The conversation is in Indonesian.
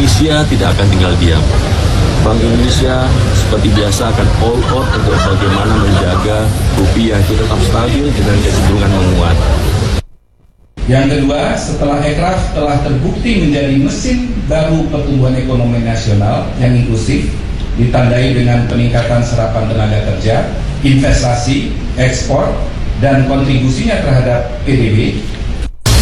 Indonesia tidak akan tinggal diam. Bank Indonesia seperti biasa akan all out untuk bagaimana menjaga rupiah itu tetap stabil dengan kecenderungan menguat. Yang kedua, setelah Ekraf telah terbukti menjadi mesin baru pertumbuhan ekonomi nasional yang inklusif, ditandai dengan peningkatan serapan tenaga kerja, investasi, ekspor, dan kontribusinya terhadap PDB,